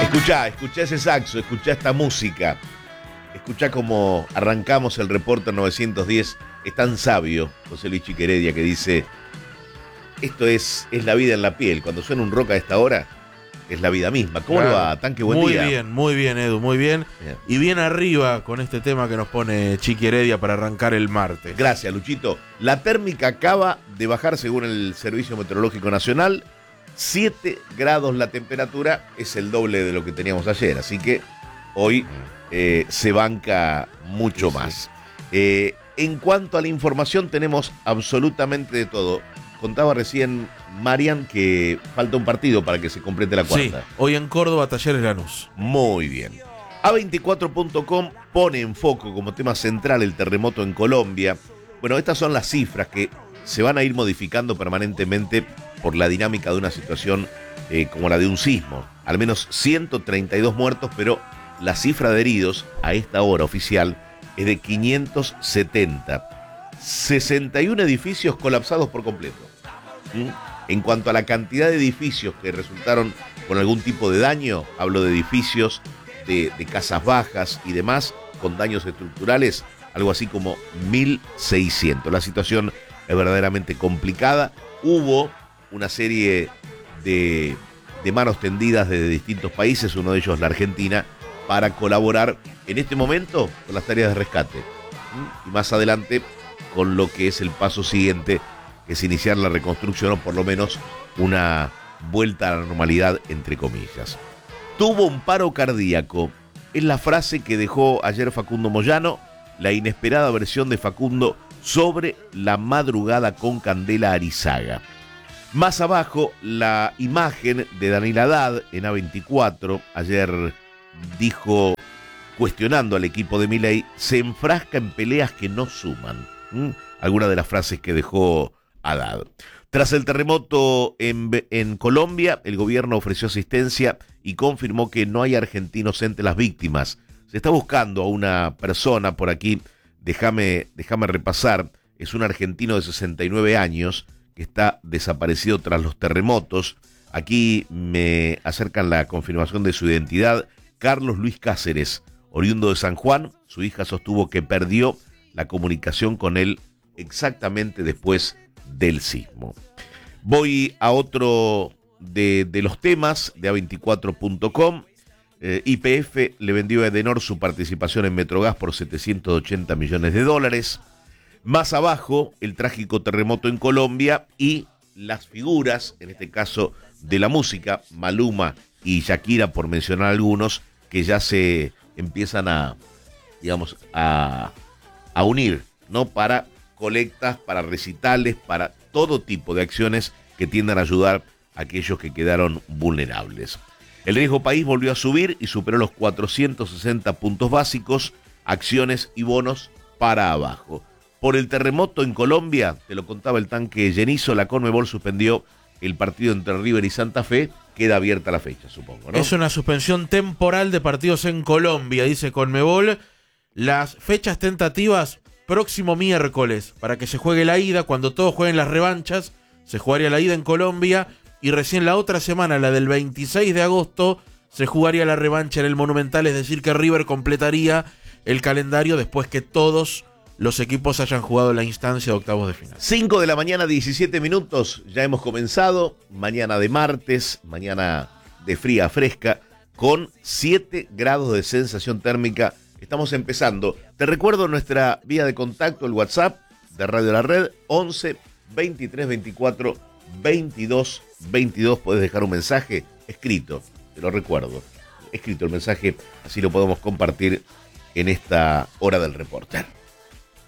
Escuchá ese saxo, escuchá esta música. Escuchá cómo arrancamos el reporte 910. Es tan sabio José Luis Chiqueredia que dice: esto es la vida en la piel. Cuando suena un rock a esta hora, es la vida misma. ¿Cómo le va, Tanque? Buen día. Muy bien, Edu, muy bien. Y bien arriba con este tema que nos pone Chiqui Heredia para arrancar el martes. Gracias, Luchito. La térmica acaba de bajar según el Servicio Meteorológico Nacional. 7 grados la temperatura, es el doble de lo que teníamos ayer. Así que hoy se banca mucho más. En cuanto a la información, tenemos absolutamente de todo. Contaba recién Marian que falta un partido para que se complete la cuarta. Sí, hoy en Córdoba, Talleres Lanús. Muy bien. A24.com pone en foco como tema central el terremoto en Colombia. Bueno, estas son las cifras que se van a ir modificando permanentemente por la dinámica de una situación como la de un sismo. Al menos 132 muertos, pero la cifra de heridos a esta hora oficial es de 570. 61 edificios colapsados por completo. En cuanto a la cantidad de edificios que resultaron con algún tipo de daño, hablo de edificios de casas bajas y demás, con daños estructurales, algo así como 1.600. La situación es verdaderamente complicada. Hubo una serie de manos tendidas desde distintos países, uno de ellos la Argentina, para colaborar en este momento con las tareas de rescate. Y más adelante con lo que es el paso siguiente, que es iniciar la reconstrucción o por lo menos una vuelta a la normalidad, entre comillas. Tuvo un paro cardíaco, es la frase que dejó ayer Facundo Moyano, la inesperada versión de Facundo sobre la madrugada con Candela Arizaga. Más abajo, la imagen de Daniel Haddad en A24, ayer dijo, cuestionando al equipo de Milei, se enfrasca en peleas que no suman. Alguna de las frases que dejó Haddad. Tras el terremoto en Colombia, el gobierno ofreció asistencia y confirmó que no hay argentinos entre las víctimas. Se está buscando a una persona por aquí, déjame repasar, es un argentino de 69 años que está desaparecido tras los terremotos. Aquí me acercan la confirmación de su identidad. Carlos Luis Cáceres, oriundo de San Juan, su hija sostuvo que perdió la comunicación con él exactamente después del sismo. Voy a otro de los temas de A24.com. YPF le vendió a Edenor su participación en Metrogas por $780 millones. Más abajo, el trágico terremoto en Colombia y las figuras, en este caso de la música, Maluma y Shakira, por mencionar algunos, que ya se empiezan a unir, ¿no? Para colectas, para recitales, para todo tipo de acciones que tiendan a ayudar a aquellos que quedaron vulnerables. El riesgo país volvió a subir y superó los 460 puntos básicos, acciones y bonos para abajo. Por el terremoto en Colombia, te lo contaba el Tanque Genizo, la Conmebol suspendió el partido entre River y Santa Fe. Queda abierta la fecha, supongo, ¿no? Es una suspensión temporal de partidos en Colombia, dice Conmebol. Las fechas tentativas, próximo miércoles, para que se juegue la ida. Cuando todos jueguen las revanchas, se jugaría la ida en Colombia. Y recién la otra semana, la del 26 de agosto, se jugaría la revancha en el Monumental. Es decir, que River completaría el calendario después que todos los equipos hayan jugado la instancia de octavos de final. 5 de la mañana, 17 minutos. Ya hemos comenzado. Mañana de martes, mañana de fría a fresca, con 7 grados de sensación térmica. Estamos empezando. Te recuerdo nuestra vía de contacto, el WhatsApp de Radio La Red, 11 23 24 22 22. Podés dejar un mensaje escrito, te lo recuerdo. Escrito el mensaje, así lo podemos compartir en esta hora del reporter.